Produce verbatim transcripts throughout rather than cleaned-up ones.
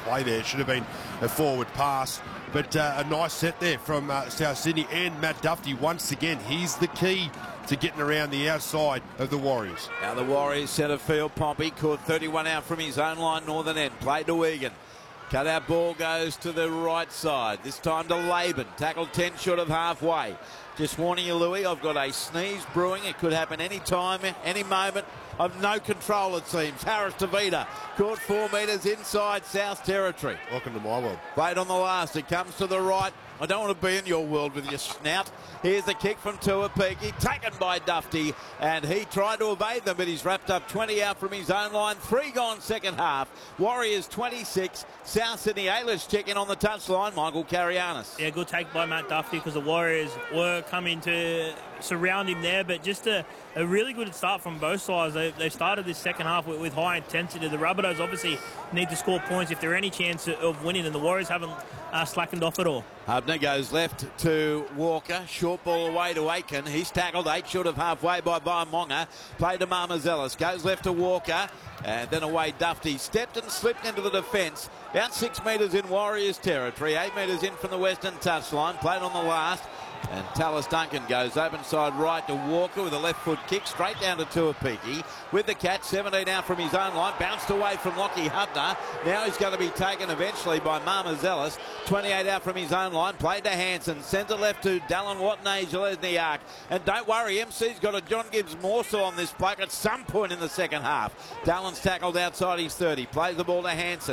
play there. It should have been a forward pass. But uh, a nice set there from uh, South Sydney, and Matt Duffy once again. He's the key to getting around the outside of the Warriors. Now the Warriors centre field. Pompey caught thirty-one out from his own line, northern end. Played to Egan. Cut out ball goes to the right side. This time to Laban. Tackled ten short of halfway. Just warning you, Louis, I've got a sneeze brewing. It could happen any time, any moment. I've no control, it seems. Harris Tavita caught four metres inside South Territory. Welcome to my world. Played on the last. It comes to the right. I don't want to be in your world with your snout. Here's the kick from Tuapiki, taken by Dufty, and he tried to evade them, but he's wrapped up twenty out from his own line. Three gone second half. Warriors twenty-six. South Sydney Ailish checking on the touchline. Michael Carianis. Yeah, good take by Matt Duffy, because the Warriors were coming to surround him there, but just a, a really good start from both sides. They, they started this second half with, with high intensity. The Rabbitohs obviously need to score points if there are any chance of winning, and the Warriors haven't uh, slackened off at all. Hubner goes left to Walker. Short ball away to Aiken. He's tackled eight short of halfway by Baimonga. Played to Marmazelis. Goes left to Walker. And then away Dufty. Stepped and slipped into the defence. About six metres in Warriors territory. Eight metres in from the western touchline. Played on the last. And Tallis Duncan goes open side right to Walker with a left foot kick straight down to Tuapiki with the catch. seventeen out from his own line, bounced away from Lockie Hubner. Now he's going to be taken eventually by Marmazelis. twenty-eight out from his own line, played to Hanson, centre left to Dallin Watney Zelezniak. And don't worry, M C's got a John Gibbs morsel on this bloke at some point in the second half. Dallin's tackled outside his thirty, plays the ball to Hanson.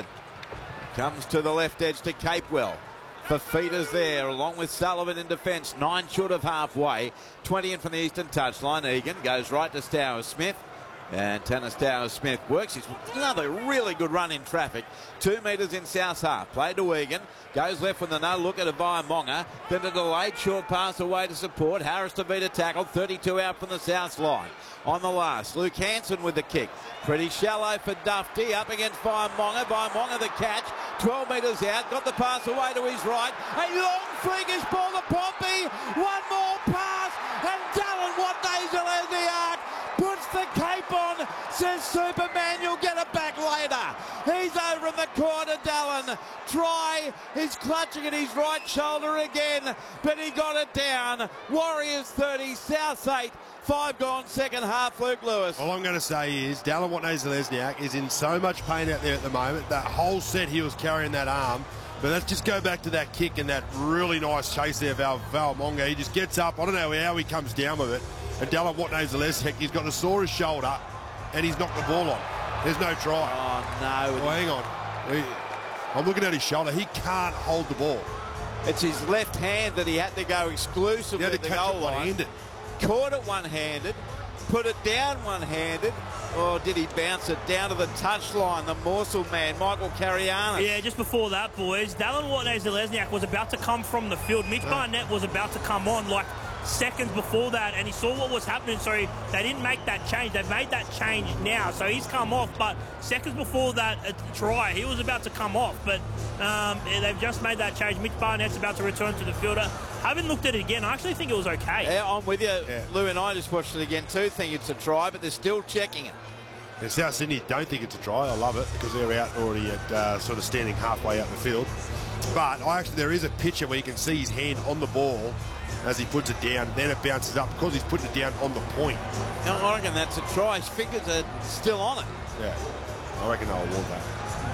Comes to the left edge to Capewell. Fafita's there, along with Sullivan in defence. Nine short of halfway. twenty in from the eastern touchline. Egan goes right to Stowers-Smith. And Tanner Stowers-Smith works his another really good run in traffic. Two metres in South half. Played to Egan. Goes left with the no look at a Baimonga. Then a delayed short pass away to support. Harris Tavita tackled. thirty-two out from the South line. On the last, Luke Hanson with the kick. Pretty shallow for Dufty. Up against Baimonga. Baimonga the catch. twelve metres out. Got the pass away to his right. A long freakish ball to Pompey. One more pass. And Dallin Watney Zelezniak puts the cape on. Says Superman, you'll get it back later. He's over in the corner, Dallin. Try. He's clutching at his right shoulder again. But he got it down. Warriors thirty, South eight. Five gone second half, Luke Lewis. All I'm going to say is Dallin Watney-Zelezniak is in so much pain out there at the moment. That whole set he was carrying that arm. But let's just go back to that kick and that really nice chase there, Val Valmonga. He just gets up. I don't know how he comes down with it. And Dallin Watney-Zelezniak, he's got the sorest shoulder and he's knocked the ball on. There's no try. Oh, no. Oh, hang on. He, I'm looking at his shoulder. He can't hold the ball. It's his left hand that he had to go exclusively to at the goal line. Caught it one-handed, put it down one-handed, or did he bounce it down to the touchline? The morsel man, Michael Carianis. Yeah, just before that, boys, Dallin Watney-Zelezniak was about to come from the field. Mitch Barnett was about to come on like seconds before that, and he saw what was happening, so he, they didn't make that change. They've made that change now, so he's come off, but seconds before that uh, try, he was about to come off, but um, they've just made that change. Mitch Barnett's about to return to the fielder. Haven't looked at it again. I actually think it was okay. Yeah, I'm with you. Yeah. Lou and I just watched it again too, think it's a try, but they're still checking it. And South Sydney don't think it's a try. I love it because they're out already at uh, sort of standing halfway out the field. But I actually, there is a picture where you can see his hand on the ball as he puts it down. Then it bounces up because he's putting it down on the point. No, I reckon that's a try. His fingers are still on it. Yeah, I reckon they'll award that.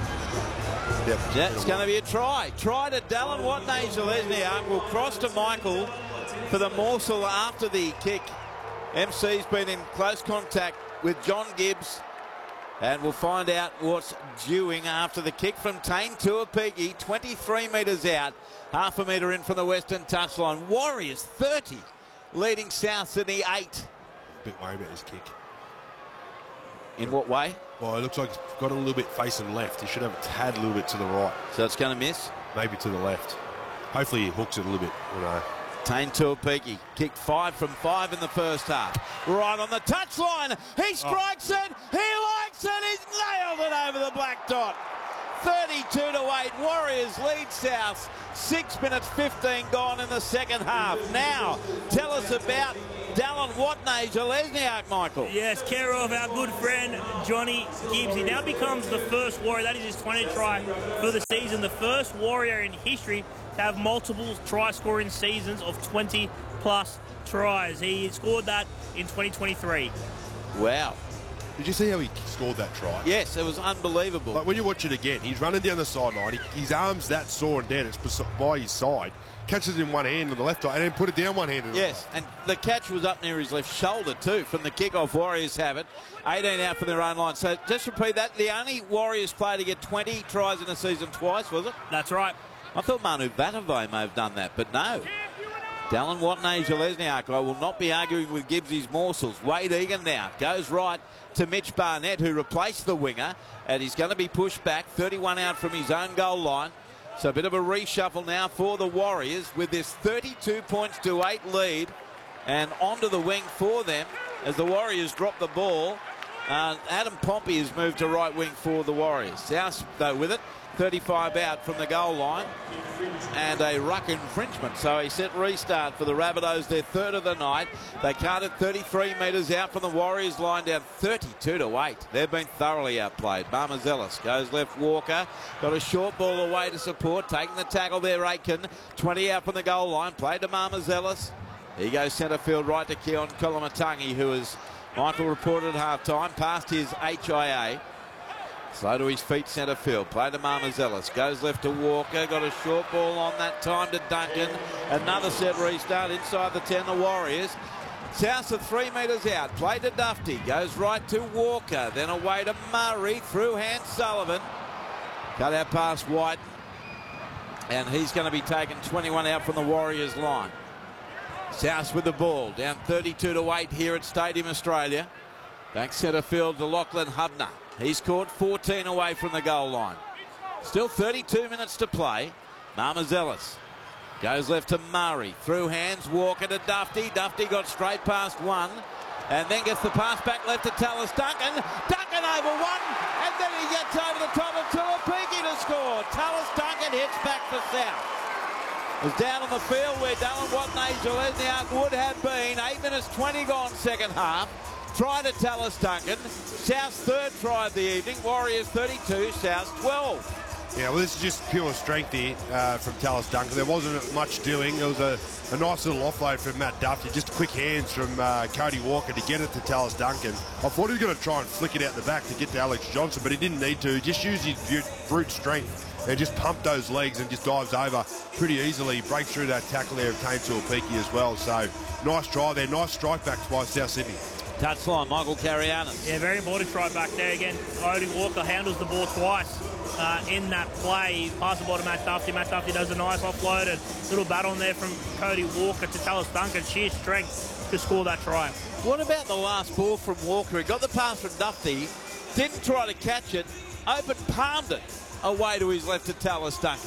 Yep, That's going to be a try. Try to Dallin Watney-Zelezniak. Will cross to Michael for the morsel after the kick. M C's been in close contact with John Gibbs. And we'll find out what's doing after the kick from Tane Tuapiki. twenty-three metres out. Half a metre in from the western touchline. Warriors thirty. Leading South Sydney eight. A bit worried about his kick. In what way? Well, it looks like he's got a little bit facing left. He should have a tad a little bit to the right. So it's going to miss? Maybe to the left. Hopefully he hooks it a little bit, you know. Tane Tuapiki kicked five from five in the first half. Right on the touchline. He strikes oh. it. He likes it. He's nailed it over the black dot. thirty-two to eight. Warriors lead South. Six minutes fifteen gone in the second half. Now, tell us about Dallin Watene-Zelezniak, Michael. Yes, care of our good friend Johnny Gibbs. He now becomes the first Warrior, that is his twentieth try for the season, the first Warrior in history to have multiple try-scoring seasons of twenty plus tries. He scored that in twenty twenty-three. Wow. Did you see how he scored that try? Yes, it was unbelievable. Like when you watch it again, he's running down the sideline. He, his arm's that sore and dead. It's bes- by his side. Catches it in one hand on the left eye and then put it down one hand. Yes, and the catch was up near his left shoulder too from the kickoff. Warriors have it. eighteen out from their own line. So just repeat that. The only Warriors player to get twenty tries in a season twice, was it? That's right. I thought Manu Vatuvei may have done that, but no. Dallin Watene-Zelezniak, I will not be arguing with Gibbsy's morsels. Wade Egan now goes right to Mitch Barnett, who replaced the winger, and he's going to be pushed back, thirty-one out from his own goal line. So a bit of a reshuffle now for the Warriors with this thirty-two points to eight lead, and onto the wing for them as the Warriors drop the ball. Uh, Adam Pompey has moved to right wing for the Warriors. South, though, with it. thirty-five out from the goal line and a ruck infringement. So a set restart for the Rabbitohs, their third of the night. They counted thirty-three metres out from the Warriors line, down thirty-two to eight. They've been thoroughly outplayed. Marmazelis goes left. Walker got a short ball away to support, taking the tackle there. Aitken twenty out from the goal line, played to Marmazelis. He goes centre field right to Keon Kolomatangi, who is, Michael reported at half time, past his H I A. Slow to his feet, centre field. Play to Marmazelis. Goes left to Walker. Got a short ball on that time to Duncan. Another set restart inside the ten, the Warriors. South of three metres out. Play to Dufty. Goes right to Walker. Then away to Murray. Through hand Sullivan. Cut out past White. And he's going to be taking twenty-one out from the Warriors line. South with the ball. Down thirty-two to eight here at Stadium Australia. Back centre field to Lachlan Hubner. He's caught fourteen away from the goal line. Still thirty-two minutes to play. Marmazelis goes left to Murray. Through hands, Walker to Dufty. Dufty got straight past one and then gets the pass back left to Tallis Duncan. Duncan over one, and then he gets over the top of Tuapiki to score. Tallis Duncan hits back for South. Is down on the field where Dallin Watene-Zelezniak would have been. eight minutes twenty gone second half. Try to Tallis Duncan. South's third try of the evening. Warriors thirty-two, South twelve. Yeah, well, this is just pure strength here uh, from Tallis Duncan. There wasn't much doing. It was a, a nice little offload from Matt Duffy. Just quick hands from uh, Cody Walker to get it to Tallis Duncan. I thought he was going to try and flick it out the back to get to Alex Johnson, but he didn't need to. He just used his brute strength and just pumped those legs and just dives over pretty easily. Breaks through that tackle there of Kane Tuapiki as well. So nice try there. Nice strike back by South Sydney. Touchline, Michael Carianis. Yeah, very important try back there again. Cody Walker handles the ball twice uh, in that play. Pass the ball to Matt Duffy. Matt Duffy does a nice offload and little battle on there from Cody Walker to Tallis Duncan. Sheer strength to score that try. What about the last ball from Walker? He got the pass from Duffy, didn't try to catch it, open palmed it away to his left to Tallis Duncan.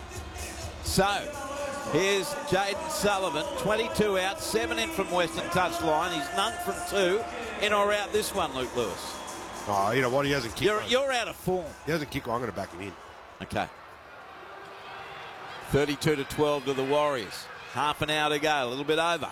So, here's Jaden Sullivan, twenty-two out, seven in from Western touchline. He's none from two. In or out this one, Luke Lewis? Oh, you know what? He hasn't kicked. You're, you're out of form. He hasn't kicked. I'm going to back him in. Okay. thirty-two to twelve to the Warriors. Half an hour to go, a little bit over.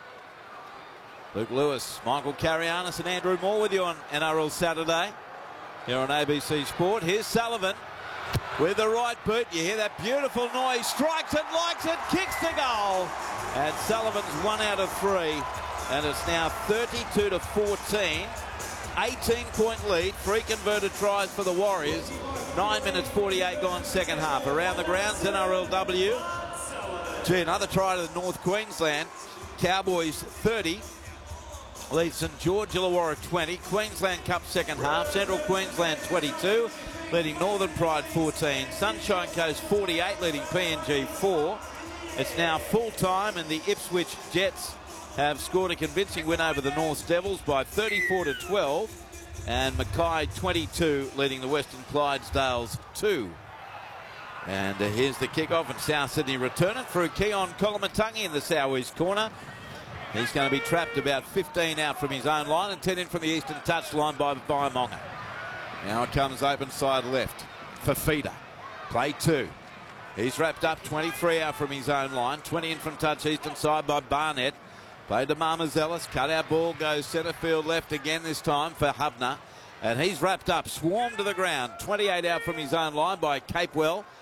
Luke Lewis, Michael Carianis and Andrew Moore with you on N R L Saturday here on A B C Sport. Here's Sullivan with the right boot. You hear that beautiful noise. Strikes it, likes it, kicks the goal. And Sullivan's one out of three. And it's now thirty-two to fourteen. eighteen point lead. Three converted tries for the Warriors. nine minutes forty-eight gone second half. Around the grounds, N R L W. Gee, another try to the North Queensland. Cowboys thirty. Lead St George Illawarra twenty. Queensland Cup second half. Central Queensland twenty-two. Leading Northern Pride fourteen. Sunshine Coast forty-eight, leading P N G four. It's now full time, and the Ipswich Jets have scored a convincing win over the North Devils by thirty-four to twelve. And Mackay twenty-two, leading the Western Clydesdales two. And uh, here's the kickoff, and South Sydney returning through Keon Kolomatangi in the southeast corner. He's going to be trapped about fifteen out from his own line and ten in from the eastern touchline by Vaimonga. Now it comes open side left. Fafita Play two. He's wrapped up twenty-three out from his own line. twenty in from touch eastern side by Barnett. Played to Marmazelis. Cut out ball goes centre field left again this time for Hubner. And he's wrapped up. Swarmed to the ground. twenty-eight out from his own line by Capewell.